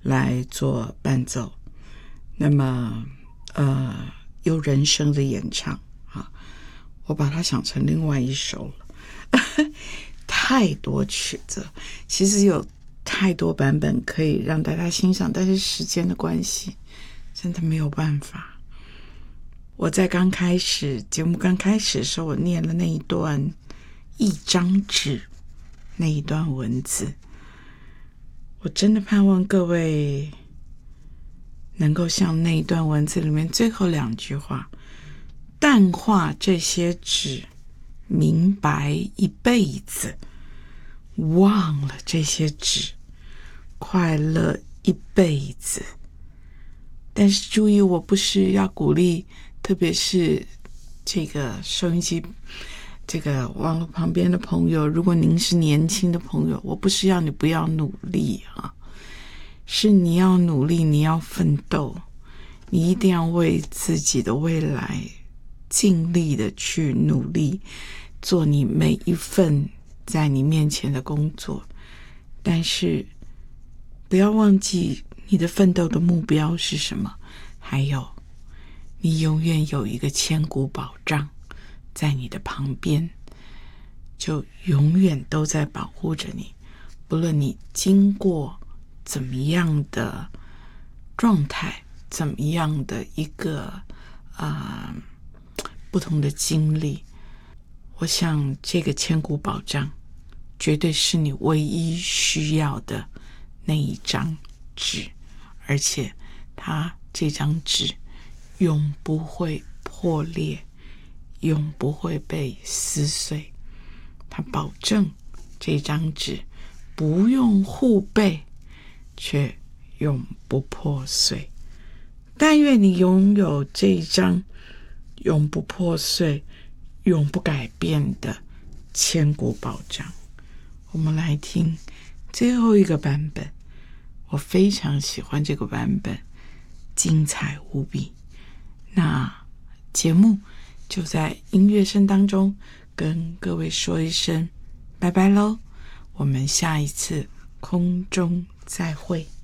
来做伴奏，那么有人声的演唱啊，我把它想成另外一首了。太多曲子，其实有太多版本可以让大家欣赏，但是时间的关系真的没有办法。我在节目刚开始的时候，我念了那一段一张纸那一段文字，我真的盼望各位能够像那一段文字里面最后2句话，淡化这些纸，明白一辈子，忘了这些纸，快乐一辈子。但是注意，我不是要鼓励，特别是这个收音机这个网络旁边的朋友，如果您是年轻的朋友，我不是要你不要努力啊，是你要努力，你要奋斗，你一定要为自己的未来尽力的去努力，做你每一份在你面前的工作。但是不要忘记你的奋斗的目标是什么，还有你永远有一个千古保障在你的旁边，就永远都在保护着你，不论你经过怎么样的状态，怎么样的一个不同的经历，我想这个千古保障绝对是你唯一需要的那一张纸，而且这张纸永不会破裂，永不会被撕碎。它保证这张纸不用护背，却永不破碎。但愿你拥有这一张永不破碎、永不改变的千古保障。我们来听最后一个版本，我非常喜欢这个版本，精彩无比。那节目就在音乐声当中跟各位说一声拜拜咯，我们下一次空中再会。